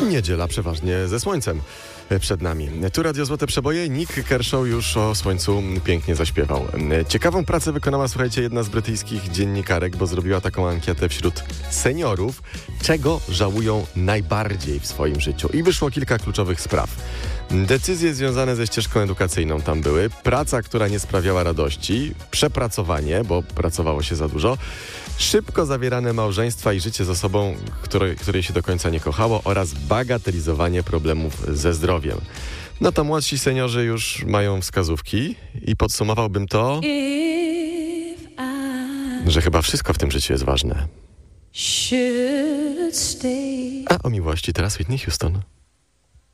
Niedziela przeważnie ze słońcem przed nami. Tu Radio Złote Przeboje. Nick Kershaw już o słońcu pięknie zaśpiewał. Ciekawą pracę wykonała, słuchajcie, jedna z brytyjskich dziennikarek, bo zrobiła taką ankietę wśród seniorów, czego żałują najbardziej w swoim życiu. I wyszło kilka kluczowych spraw. Decyzje związane ze ścieżką edukacyjną tam były, praca, która nie sprawiała radości, przepracowanie, bo pracowało się za dużo, szybko zawierane małżeństwa i życie z osobą, której się do końca nie kochało oraz bagatelizowanie problemów ze zdrowiem. No to młodsi seniorzy już mają wskazówki i podsumowałbym to, że chyba wszystko w tym życiu jest ważne. A o miłości teraz Whitney Houston.